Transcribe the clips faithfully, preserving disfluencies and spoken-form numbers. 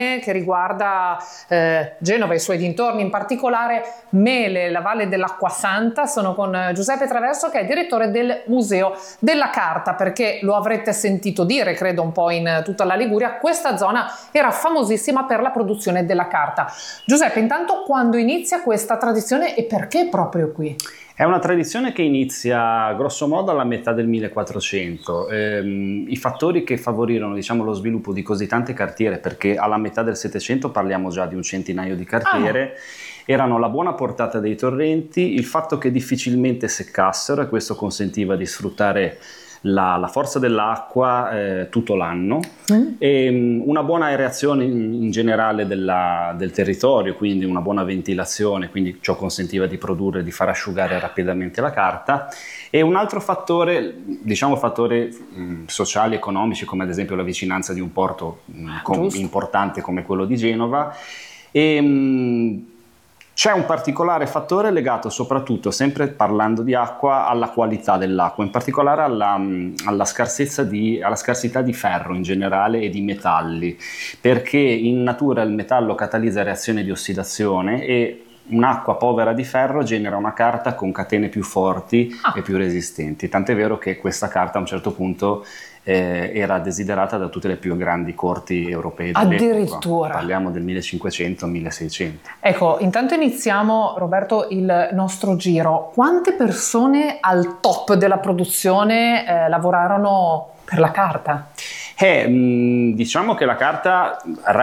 che riguarda eh, Genova e i suoi dintorni, in particolare Mele, la Valle dell'Acqua Santa. Sono con Giuseppe Traverso, che è direttore del Museo della Carta, perché lo avrete sentito dire, credo un po' in tutta la Liguria, questa zona era famosissima per la produzione della carta. Giuseppe, intanto quando inizia questa tradizione e perché proprio qui? È una tradizione che inizia grosso modo alla metà del millequattrocento. Ehm, I fattori che favorirono, diciamo, lo sviluppo di così tante cartiere, perché alla metà del Settecento parliamo già di un centinaio di cartiere, ah. erano la buona portata dei torrenti, il fatto che difficilmente seccassero, e questo consentiva di sfruttare La, la forza dell'acqua eh, tutto l'anno, mm. e um, una buona aerazione in, in generale della, del territorio, quindi una buona ventilazione, quindi ciò consentiva di produrre, di far asciugare rapidamente la carta. E un altro fattore, diciamo fattore mh, sociali, economici, come ad esempio la vicinanza di un porto mh, com- importante come quello di Genova. E, mh, C'è un particolare fattore legato soprattutto, sempre parlando di acqua, alla qualità dell'acqua, in particolare alla, alla, scarsezza di, alla scarsità di ferro in generale e di metalli, perché in natura il metallo catalizza reazioni di ossidazione e un'acqua povera di ferro genera una carta con catene più forti ah. e più resistenti, tant'è vero che questa carta a un certo punto eh, era desiderata da tutte le più grandi corti europee dell'epoca. Addirittura. Parliamo del millecinquecento milleseicento. Ecco, intanto iniziamo, Roberto, il nostro giro. Quante persone al top della produzione eh, lavorarono per la carta? Eh, diciamo che la carta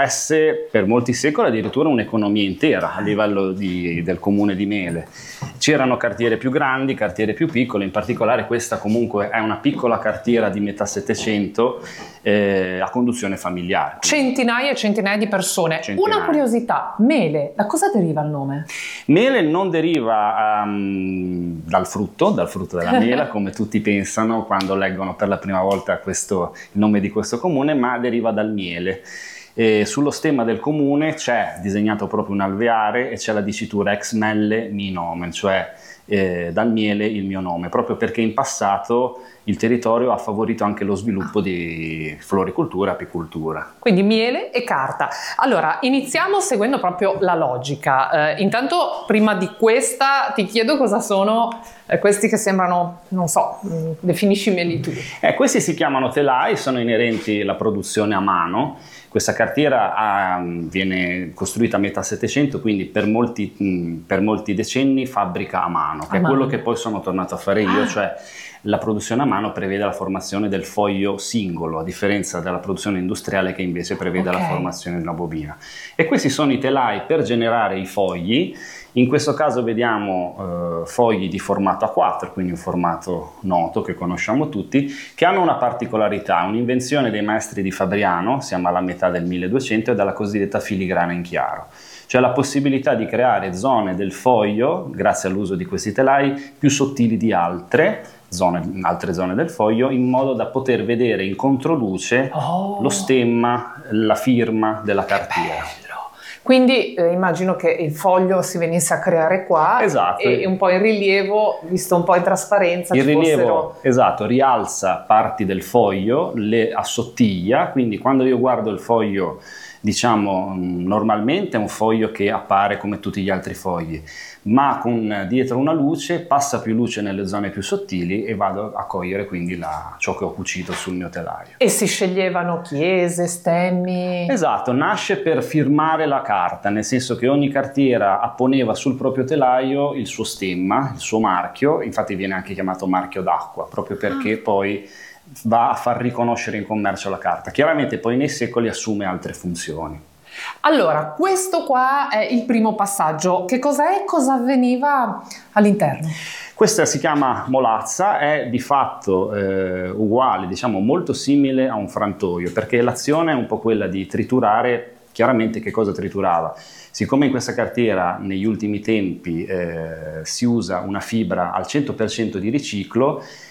resse per molti secoli addirittura un'economia intera a livello di, del comune di Mele. C'erano cartiere più grandi, cartiere più piccole, in particolare questa comunque è una piccola cartiera di metà Settecento eh, a conduzione familiare. Centinaia e centinaia di persone. Centinaia. Una curiosità, Mele, da cosa deriva il nome? Mele non deriva um, dal frutto, dal frutto della mela, come tutti pensano quando leggono per la prima volta questo, il nome di questo comune, ma deriva dal miele. E sullo stemma del comune c'è disegnato proprio un alveare e c'è la dicitura ex melle mi nomen, cioè eh, dal miele il mio nome, proprio perché in passato il territorio ha favorito anche lo sviluppo di floricoltura e apicoltura. Quindi miele e carta. Allora, iniziamo seguendo proprio la logica. Eh, intanto, prima di questa, ti chiedo cosa sono eh, questi che sembrano, non so, mh, definiscimeli tu. Eh, questi si chiamano telai, sono inerenti alla produzione a mano. Questa cartiera ha, viene costruita a metà Settecento, quindi per molti, mh, per molti decenni fabbrica a mano, che a è mano. Quello che poi sono tornato a fare io, ah. cioè la produzione a mano prevede la formazione del foglio singolo, a differenza della produzione industriale che invece prevede okay. la formazione di una bobina. E questi sono i telai per generare i fogli. In questo caso vediamo eh, fogli di formato A quattro, quindi un formato noto che conosciamo tutti, che hanno una particolarità, un'invenzione dei maestri di Fabriano, siamo alla metà del milleduecento, e dalla cosiddetta filigrana in chiaro. Cioè la possibilità di creare zone del foglio, grazie all'uso di questi telai, più sottili di altre, zone, altre zone del foglio, in modo da poter vedere in controluce oh. lo stemma, la firma della cartiera. Quindi eh, immagino che il foglio si venisse a creare qua, esatto. e un po' in rilievo, visto un po' in trasparenza. Il ci rilievo, fossero... esatto, rialza parti del foglio, le assottiglia, quindi quando io guardo il foglio, diciamo, normalmente è un foglio che appare come tutti gli altri fogli, ma con dietro una luce, passa più luce nelle zone più sottili e vado a cogliere quindi la, ciò che ho cucito sul mio telaio. E si sceglievano chiese, stemmi? Esatto, nasce per firmare la carta, nel senso che ogni cartiera apponeva sul proprio telaio il suo stemma, il suo marchio, infatti viene anche chiamato marchio d'acqua, proprio perché ah. poi va a far riconoscere in commercio la carta. Chiaramente poi nei secoli assume altre funzioni. Allora, questo qua è il primo passaggio. Che cos'è e cosa avveniva all'interno? Questa si chiama molazza, è di fatto eh, uguale, diciamo molto simile a un frantoio, perché l'azione è un po' quella di triturare. Chiaramente che cosa triturava? Siccome in questa cartiera negli ultimi tempi eh, si usa una fibra al cento per cento di riciclo,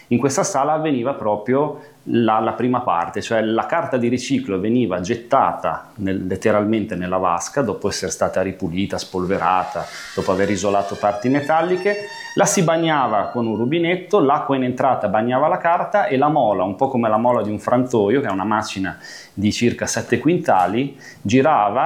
In questa sala avveniva proprio la, la prima parte, cioè la carta di riciclo veniva gettata nel, letteralmente nella vasca dopo essere stata ripulita, spolverata, dopo aver isolato parti metalliche, la si bagnava con un rubinetto, l'acqua in entrata bagnava la carta e la mola, un po' come la mola di un frantoio, che è una macina di circa sette quintali, girava